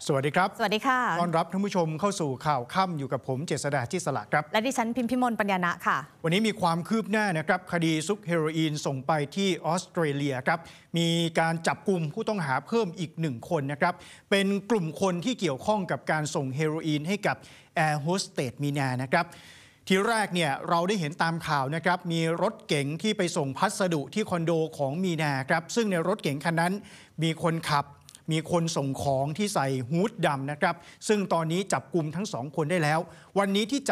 สวัสดีครับสวัสดีค่ะต้อนรับท่านผู้ชมเข้าสู่ข่าวค่ำอยู่กับผมเจษฎาจิตสละครับและดิฉันพิมพิมลปัญญาณะค่ะวันนี้มีความคืบหน้านะครับคดีซุกเฮโรอีนส่งไปที่ออสเตรเลียครับมีการจับกลุ่มผู้ต้องหาเพิ่มอีก1คนนะครับเป็นกลุ่มคนที่เกี่ยวข้องกับการส่งเฮโรอีนให้กับแอร์โฮสเตสมีนานะครับทีแรกเนี่ยเราได้เห็นตามข่าวนะครับมีรถเก๋งที่ไปส่งพัสดุที่คอนโดของมีนาครับซึ่งในรถเก๋งคันนั้นมีคนขับมีคนส่งของที่ใส่ฮู้ดดำนะครับซึ่งตอนนี้จับกลุ่มทั้ง2คนได้แล้ววันนี้ที่